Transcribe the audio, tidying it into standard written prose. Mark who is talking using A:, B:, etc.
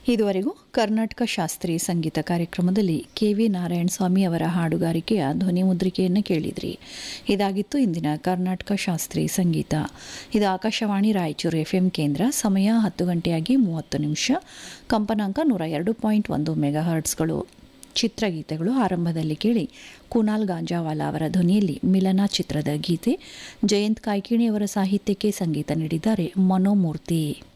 A: ಇದುವರೆಗೂ ಕರ್ನಾಟಕ ಶಾಸ್ತ್ರೀಯ ಸಂಗೀತ ಕಾರ್ಯಕ್ರಮದಲ್ಲಿ ಕೆ.ವಿ. ನಾರಾಯಣಸ್ವಾಮಿ ಅವರ ಹಾಡುಗಾರಿಕೆಯ ಧ್ವನಿಮುದ್ರಿಕೆಯನ್ನು ಕೇಳಿದ್ರಿ. ಇದಾಗಿತ್ತು ಇಂದಿನ ಕರ್ನಾಟಕ ಶಾಸ್ತ್ರೀಯ ಸಂಗೀತ. ಇದು ಆಕಾಶವಾಣಿ ರಾಯಚೂರು ಎಫ್ಎಂ ಕೇಂದ್ರ. ಸಮಯ 10 ಗಂಟೆಯಾಗಿ 30 ನಿಮಿಷ. ಕಂಪನಾಂಕ 102.1 ಮೆಗಾಹರ್ಟ್ಸ್ಗಳು. ಚಿತ್ರಗೀತೆಗಳು ಆರಂಭದಲ್ಲಿ ಕೇಳಿ. ಕುನಾಲ್ ಗಾಂಜಾವಾಲಾ ಅವರ ಧ್ವನಿಯಲ್ಲಿ ಮಿಲನ ಚಿತ್ರದ ಗೀತೆ. ಜಯಂತ್ ಕಾಯ್ಕಿಣಿಯವರ ಸಾಹಿತ್ಯಕ್ಕೆ ಸಂಗೀತ ನೀಡಿದ್ದಾರೆ ಮನೋಮೂರ್ತಿ.